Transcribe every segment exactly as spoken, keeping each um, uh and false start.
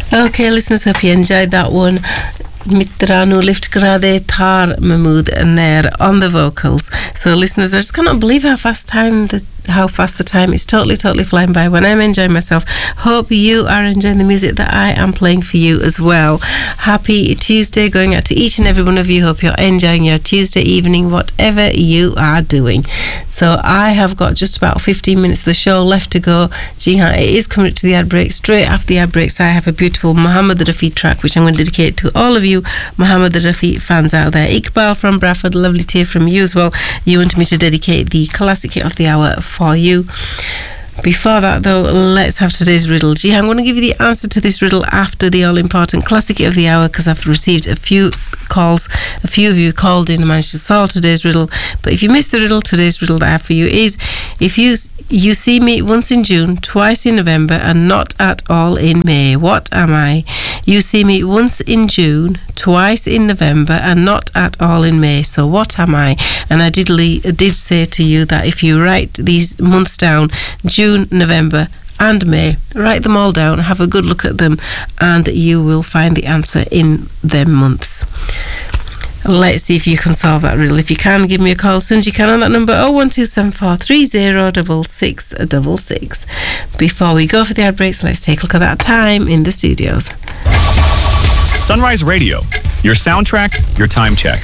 Okay, listeners, hope you enjoyed that one. Mitranu Lift Grade Tar Mahmood and there on the vocals. So listeners, I just cannot believe how fast time the how fast the time is totally totally flying by when I'm enjoying myself. Hope you are enjoying the music that I am playing for you as well. Happy Tuesday going out to each and every one of you. Hope you're enjoying your Tuesday evening, whatever you are doing. So I have got just about fifteen minutes of the show left to go. Jihan, it is coming up to the ad break. Straight after the ad breaks, I have a beautiful Muhammad Rafi track which I'm going to dedicate to all of you Muhammad Rafi fans out there. Iqbal from Bradford, lovely to hear from you as well. You wanted me to dedicate the classic hit of the hour for you. Before that though, let's have today's riddle. Gee, I'm going to give you the answer to this riddle after the all-important classic hit of the hour, because I've received a few calls, a few of you called in and managed to solve today's riddle. But if you missed the riddle, today's riddle that I have for you is, if you you see me once in June, twice in November and not at all in May, what am I? You see me once in June, twice in November and not at all in May, so what am I? And I did, le- did say to you that if you write these months down, June, November and May, write them all down, have a good look at them, and you will find the answer in them months. Let's see if you can solve that riddle. If you can, give me a call as soon as you can on that number oh one two seven four three oh six six six six. Before we go for the ad breaks, let's take a look at that time in the studios. Sunrise Radio, your soundtrack, your time check.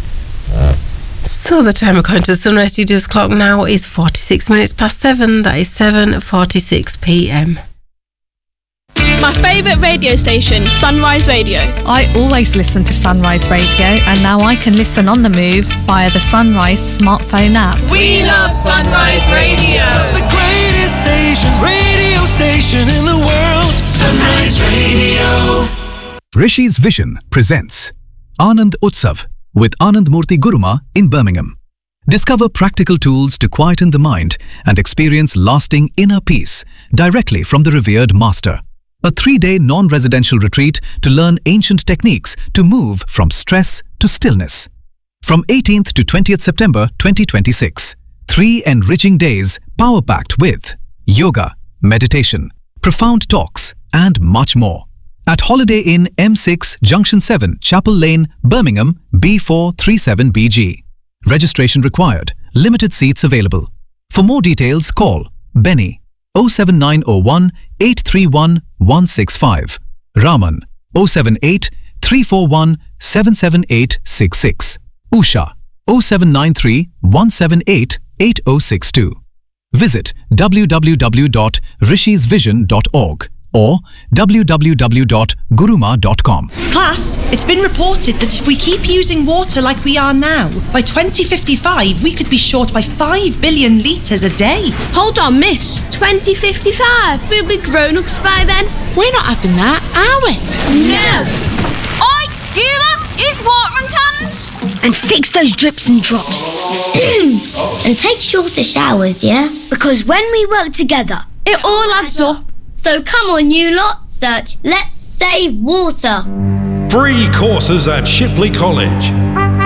So the time according to the Sunrise Studios clock now is forty-six minutes past seven. That is seven forty-six p.m. My favourite radio station, Sunrise Radio. I always listen to Sunrise Radio, and now I can listen on the move via the Sunrise smartphone app. We love Sunrise Radio. The greatest station, radio station in the world. Sunrise Radio. Rishi's Vision presents Anand Utsav with Anand Murthy Guruma in Birmingham. Discover practical tools to quieten the mind and experience lasting inner peace directly from the revered master. A three-day non-residential retreat to learn ancient techniques to move from stress to stillness. From eighteenth to twentieth September twenty twenty-six. Three enriching days power-packed with yoga, meditation, profound talks and much more. At Holiday Inn M six Junction seven, Chapel Lane, Birmingham, B four three seven B G. Registration required. Limited seats available. For more details, call Benny oh seven nine oh one eight three one one six five, Raman oh seven eight three four one seven seven eight six six, Usha oh seven nine three one seven eight eight oh six two. Visit w w w dot rishis vision dot org or w w w dot guruma dot com. Class, it's been reported that if we keep using water like we are now, by twenty fifty-five we could be short by five billion litres a day. Hold on, miss. twenty fifty-five? We'll be grown-ups by then. We're not having that, are we? No. Oi, you lot, use watering cans. And fix those drips and drops. And take shorter showers, yeah? Because when we work together, It all adds up. so come on you lot, search Let's Save Water. Free courses at Shipley College.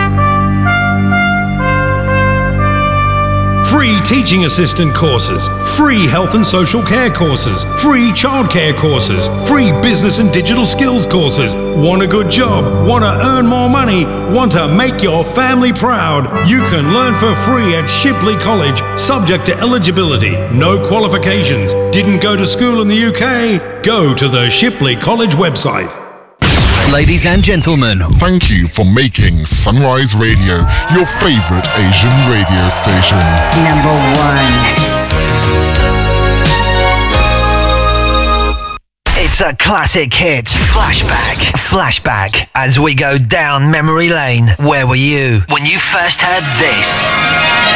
Free teaching assistant courses, free health and social care courses, free childcare courses, free business and digital skills courses. Want a good job? Want to earn more money? Want to make your family proud? You can learn for free at Shipley College, subject to eligibility. No qualifications. Didn't go to school in the U K? Go to the Shipley College website. Ladies and gentlemen, thank you for making Sunrise Radio your favorite Asian radio station. Number one. It's a classic hit. Flashback. Flashback. As we go down memory lane. Where were you when you first heard this?